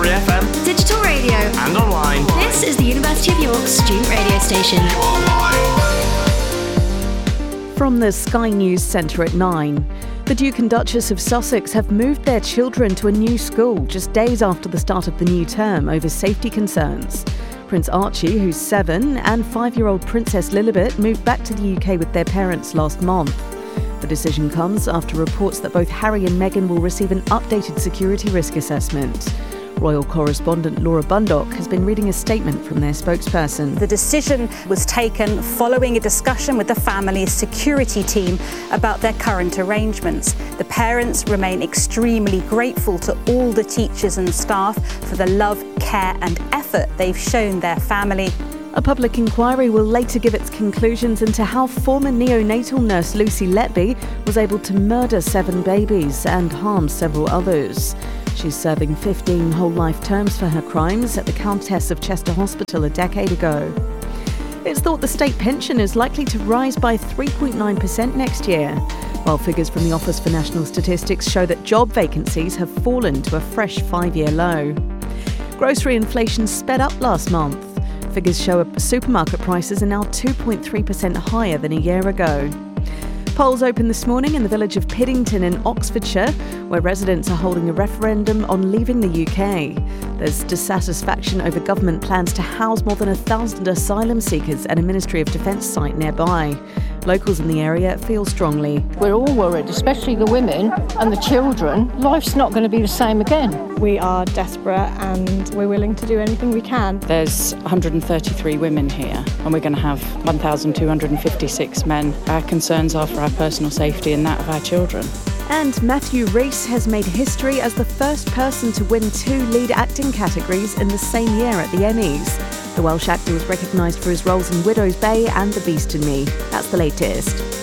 Free FM, digital radio, and online. This is the University of York student radio station. From the Sky News Centre at 9. The Duke and Duchess of Sussex have moved their children to a new school just days after the start of the new term over safety concerns. Prince Archie, who's 7, and 5-year-old Princess Lilibet moved back to the UK with their parents last month. The decision comes after reports that both Harry and Meghan will receive an updated security risk assessment. Royal correspondent Laura Bundock has been reading a statement from their spokesperson. The decision was taken following a discussion with the family's security team about their current arrangements. The parents remain extremely grateful to all the teachers and staff for the love, care and effort they've shown their family. A public inquiry will later give its conclusions into how former neonatal nurse Lucy Letby was able to murder 7 babies and harm several others. She's serving 15 whole-life terms for her crimes at the Countess of Chester Hospital a decade ago. It's thought the state pension is likely to rise by 3.9% next year, while figures from the Office for National Statistics show that job vacancies have fallen to a fresh 5-year low. Grocery inflation sped up last month. Figures show supermarket prices are now 2.3% higher than a year ago. Polls opened this morning in the village of Piddington in Oxfordshire, where residents are holding a referendum on leaving the UK. There's dissatisfaction over government plans to house more than 1,000 asylum seekers at a Ministry of Defence site nearby. Locals in the area feel strongly. We're all worried, especially the women and the children. Life's not going to be the same again. We are desperate and we're willing to do anything we can. There's 133 women here and we're going to have 1,256 men. Our concerns are for our personal safety and that of our children. And Matthew Rhys has made history as the first person to win 2 lead acting categories in the same year at the Emmys. The Welsh actor was recognised for his roles in Widow's Bay and The Beast in Me. That's the latest.